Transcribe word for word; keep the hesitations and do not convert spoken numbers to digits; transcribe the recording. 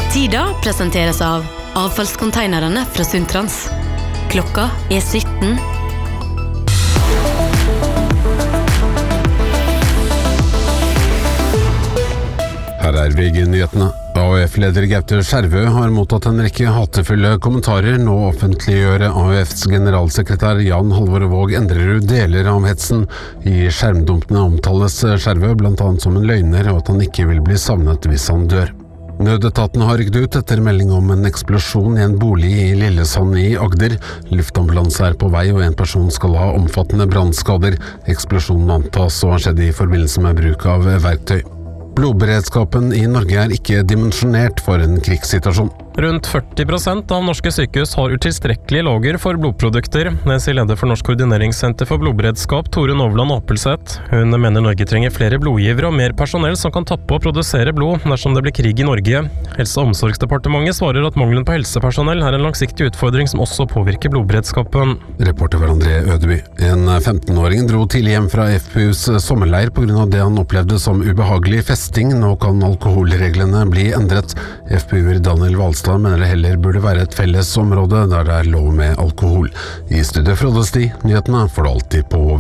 Tida presenteres av avfallskonteinerne fra Sundtrans. Klokka er sytten. Her er V G-nyhetene. A U F-leder Gaute Skjervø har mottatt en rekke hatefulle kommentarer. Nå offentliggjør A U Fs generalsekretær Jan Halvor Våg Endrerud deler av hetsen. I skjermdumpene omtales Skjervø blant annet som en løgner, og at han ikke vil bli savnet hvis han dør. Nødetaten har rykket ut etter melding om en eksplosjon i en bolig i Lillesand i Agder. Luftambulanse er på vei, og en person skal ha omfattende brannskader. Eksplosjonen antas å ha skjedd i forbindelse med bruk av verktøy. Blodberedskapen i Norge er ikke dimensjonert for en krigssituasjon. Rundt førti prosent av norske sykehus har utilstrekkelige lager for blodprodukter. Det sier leder for Norsk koordineringssenter for blodberedskap, Torunn Ovland Apelseth. Hun mener Norge trenger flere blodgivere og mer personell som kan tappe og produsere blod dersom det blir krig i Norge. Helse- og omsorgsdepartementet svarer at mangelen på helsepersonell er en langsiktig utfordring som også påvirker blodberedskapen. Reporter var André Ødeby. En femtenåring dro tidlig hjem fra F P U's sommerleir på grunn av det han opplevde som ubehagelig festing. Nå kan alkoholreglene bli endret. F P U-er Daniel Valstad mener det heller burde være et felles område der det er lov med alkohol. I studio Frode Sti, nyhetene får du alltid på